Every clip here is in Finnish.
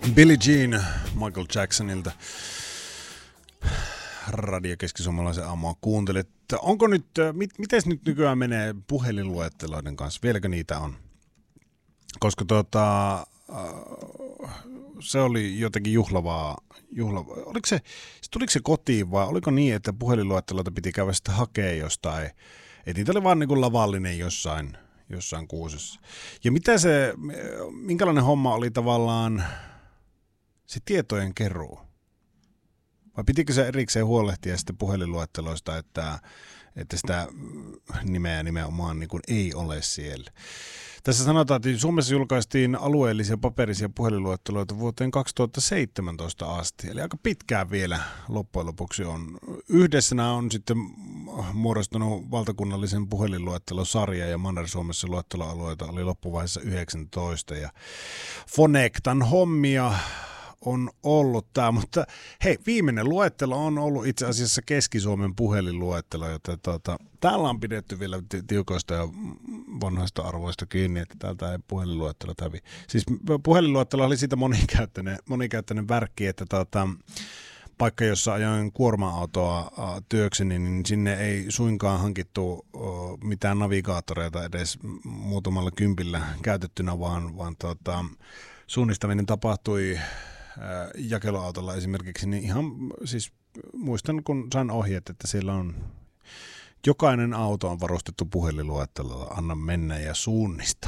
Billie Jean Michael Jacksonilta. Radio Keski-Suomalaisen aamua kuuntelet. Onko nyt, mites nyt nykyään menee puhelinluetteloiden kanssa? Vieläkö niitä on? Koska se oli jotenkin juhlavaa. Tuliko se kotiin vai oliko niin, että puhelinluetteloita piti käydä sitten hakea jostain? Et niitä oli vaan niin kuin lavallinen jossain kuusessa. Ja minkälainen homma oli tavallaan se tietojen keruu? Vai pitikö se erikseen huolehtia sitten puhelinluetteloista, että sitä nimeä nimenomaan niin kuin ei ole siellä? Tässä sanotaan, että Suomessa julkaistiin alueellisia paperisia puhelinluetteloita vuoteen 2017 asti. Eli aika pitkään vielä loppujen lopuksi on. Yhdessä nämä on sitten muodostunut valtakunnallisen puhelinluettelosarja ja Manner-Suomessa luetteloalueita oli loppuvaiheessa 19. Ja Fonectan hommia on ollut tämä, mutta hei, viimeinen luettelo on ollut itse asiassa Keski-Suomen puhelinluettelo, joten täällä on pidetty vielä tiukoista ja vanhoista arvoista kiinni, että täältä ei puhelinluettelo hävi. Siis puhelinluettelo oli siitä monikäyttöinen värkki, että paikka, jossa ajoin kuorma-autoa työkseni, niin sinne ei suinkaan hankittu mitään navigaattoreita edes muutamalla kympillä käytettynä, vaan suunnistaminen tapahtui jakeluautolla esimerkiksi, niin ihan siis muistan, kun sain ohjeet, että siellä on jokainen auto on varustettu puhelinluettelolla, anna mennä ja suunnista.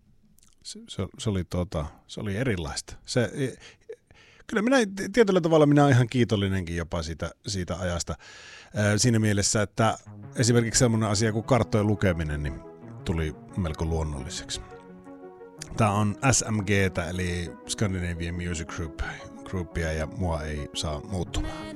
Se oli erilaista. Kyllä tietyllä tavalla minä olen ihan kiitollinenkin jopa siitä ajasta. Siinä mielessä, että esimerkiksi sellainen asia kuin karttojen lukeminen niin tuli melko luonnolliseksi. Tämä on SMGtä eli Scandinavian Music Groupia ja mua ei saa muuttumaan.